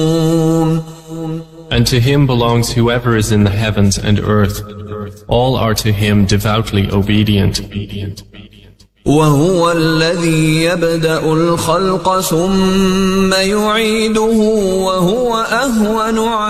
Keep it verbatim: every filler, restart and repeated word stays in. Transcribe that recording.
And to him belongs whoever is in the heavens and earth. All are to him devoutly obedient. وهو الذي يبدأ الخلق ثم يعيده وهو أهون